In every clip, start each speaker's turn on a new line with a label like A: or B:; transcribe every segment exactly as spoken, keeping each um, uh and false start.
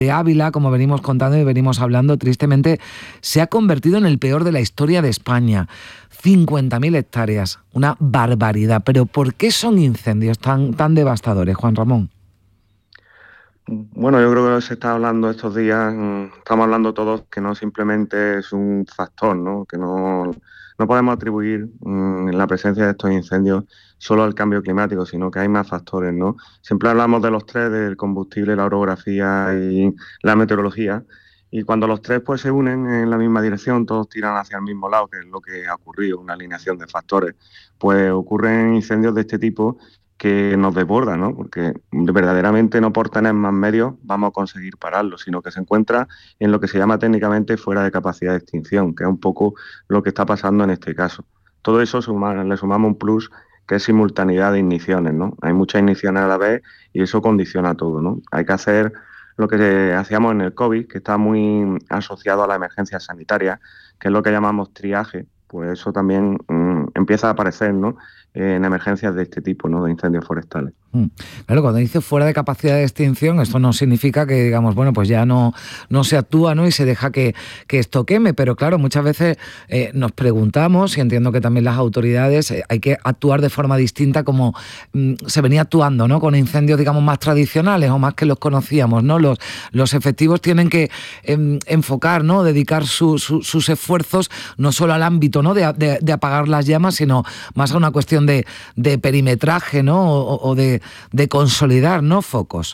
A: de Ávila, como venimos contando y venimos hablando, tristemente se ha convertido en el peor de la historia de España. cincuenta mil hectáreas, una barbaridad. Pero ¿por qué son incendios tan, tan devastadores, Juan Ramón?
B: Bueno, yo creo que se está hablando estos días, mm, estamos hablando todos que no simplemente es un factor, ¿no? Que no, no podemos atribuir mm, la presencia de estos incendios solo al cambio climático, sino que hay más factores, ¿no? Siempre hablamos de los tres, del combustible, la orografía y la meteorología, y cuando los tres pues se unen en la misma dirección, todos tiran hacia el mismo lado, que es lo que ha ocurrido, una alineación de factores, pues ocurren incendios de este tipo que nos desborda, ¿no? Porque verdaderamente no por tener más medios vamos a conseguir pararlo, sino que se encuentra en lo que se llama técnicamente fuera de capacidad de extinción, que es un poco lo que está pasando en este caso. Todo eso suma, le sumamos un plus que es simultaneidad de igniciones, ¿no? Hay muchas igniciones a la vez y eso condiciona todo, ¿no? Hay que hacer lo que hacíamos en el COVID, que está muy asociado a la emergencia sanitaria, que es lo que llamamos triaje, pues eso también mmm, empieza a aparecer, ¿no? En emergencias de este tipo, ¿no? De incendios forestales.
A: Mm. Claro, cuando dice fuera de capacidad de extinción, esto no significa que digamos, bueno, pues ya no, no se actúa, ¿no? Y se deja que, que esto queme, pero claro, muchas veces eh, nos preguntamos, y entiendo que también las autoridades, eh, hay que actuar de forma distinta como mm, se venía actuando, ¿no? Con incendios, digamos, más tradicionales o más que los conocíamos, ¿no? Los, los efectivos tienen que eh, enfocar, ¿no? Dedicar su, su, sus esfuerzos no solo al ámbito, ¿no? de, de, de apagar las llamas, sino más a una cuestión de, de perimetraje, ¿no? O, o de de consolidar, ¿no? Focos.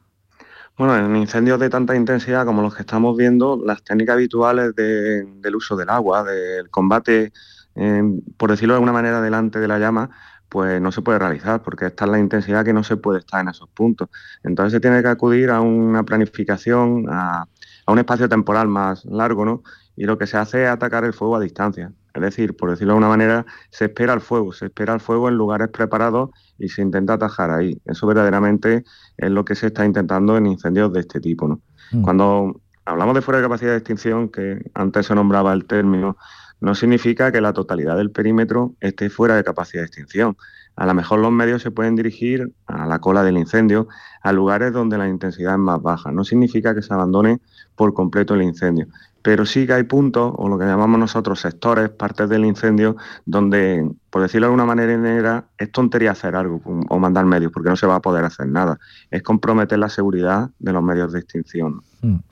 B: Bueno, en incendios de tanta intensidad como los que estamos viendo, las técnicas habituales de, del uso del agua, del combate, eh, por decirlo de alguna manera, delante de la llama, pues no se puede realizar, porque esta es la intensidad que no se puede estar en esos puntos. Entonces se tiene que acudir a una planificación, a, a un espacio temporal más largo, ¿no? Y lo que se hace es atacar el fuego a distancia. Es decir, por decirlo de alguna manera, se espera el fuego, se espera el fuego en lugares preparados y se intenta atajar ahí. Eso verdaderamente es lo que se está intentando en incendios de este tipo, ¿no?
A: Mm.
B: Cuando hablamos de fuera de capacidad de extinción, que antes se nombraba el término, no significa que la totalidad del perímetro esté fuera de capacidad de extinción. A lo mejor los medios se pueden dirigir a la cola del incendio, a lugares donde la intensidad es más baja. No significa que se abandone por completo el incendio. Pero sí que hay puntos, o lo que llamamos nosotros sectores, partes del incendio, donde, por decirlo de alguna manera negra, es tontería hacer algo o mandar medios, porque no se va a poder hacer nada. Es comprometer la seguridad de los medios de extinción.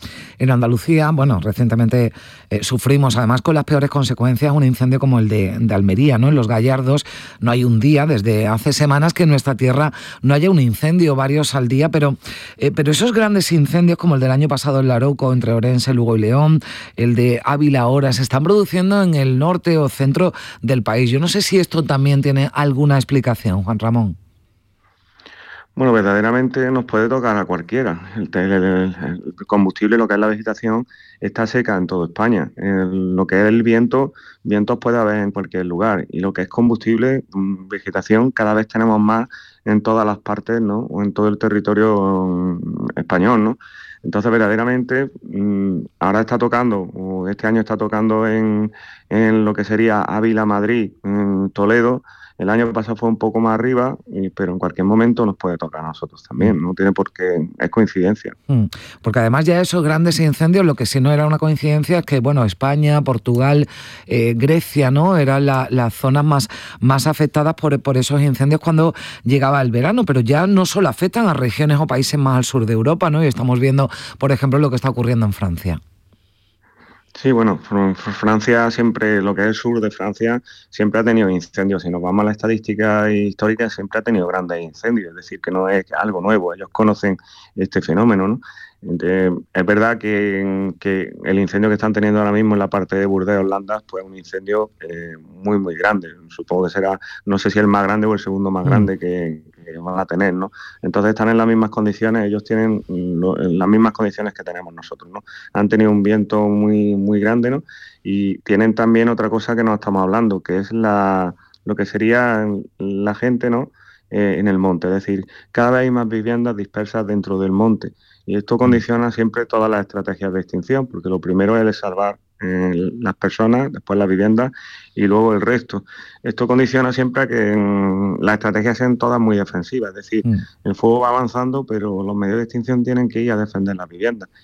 A: En Andalucía, bueno, recientemente eh, sufrimos, además con las peores consecuencias, un incendio como el de, de Almería, ¿no? En Los Gallardos no hay un día, desde hace semanas, que en nuestra tierra no haya un incendio, varios al día, pero, eh, pero esos grandes incendios como el del año pasado en Larouco, entre Orense, Lugo y León, el de Ávila ahora, se están produciendo en el norte o centro del país. Yo no sé si esto también tiene alguna explicación, Juan Ramón.
B: Bueno, verdaderamente nos puede tocar a cualquiera. El, el, el, el combustible, lo que es la vegetación, está seca en toda España. El, lo que es el viento, vientos puede haber en cualquier lugar. Y lo que es combustible, vegetación, cada vez tenemos más en todas las partes, ¿no? O en todo el territorio español, ¿no? Entonces, verdaderamente, ahora está tocando, o este año está tocando en, en lo que sería Ávila, Madrid, en Toledo. El año pasado fue un poco más arriba, pero en cualquier momento nos puede tocar a nosotros también, no tiene por qué, es coincidencia.
A: Porque además ya esos grandes incendios, lo que sí no era una coincidencia es que, bueno, España, Portugal, eh, Grecia, ¿no? Eran la, las zonas más, más afectadas por, por esos incendios cuando llegaba el verano, pero ya no solo afectan a regiones o países más al sur de Europa, ¿no? Y estamos viendo, por ejemplo, lo que está ocurriendo en Francia.
B: Sí, bueno, Francia siempre, lo que es el sur de Francia, siempre ha tenido incendios. Si nos vamos a la estadística histórica, siempre ha tenido grandes incendios, es decir, que no es algo nuevo, ellos conocen este fenómeno, ¿no? Entonces, es verdad que, que el incendio que están teniendo ahora mismo en la parte de Burdeos, Landas, pues es un incendio eh, muy, muy grande. Supongo que será, no sé si el más grande o el segundo más grande que, que van a tener, ¿no? Entonces están en las mismas condiciones, ellos tienen lo, las mismas condiciones que tenemos nosotros, ¿no? Han tenido un viento muy, muy grande, ¿no? Y tienen también otra cosa que no estamos hablando, que es la, lo que sería la gente, ¿no? Eh, en el monte, es decir, cada vez hay más viviendas dispersas dentro del monte. Y esto condiciona siempre todas las estrategias de extinción, porque lo primero es salvar eh, las personas, después las viviendas y luego el resto. Esto condiciona siempre a que mm, las estrategias sean todas muy defensivas, es decir, mm. el fuego va avanzando, pero los medios de extinción tienen que ir a defender las viviendas.